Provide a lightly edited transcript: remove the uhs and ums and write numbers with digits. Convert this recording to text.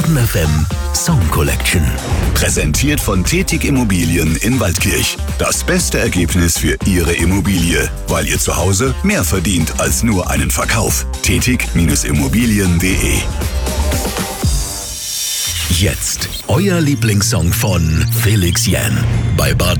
Eden FM Song Collection. Präsentiert von Tetig Immobilien in Waldkirch. Das beste Ergebnis für Ihre Immobilie, weil ihr zu Hause mehr verdient als nur einen Verkauf. tetig-immobilien.de. Jetzt euer Lieblingssong von Felix Jähn bei Bad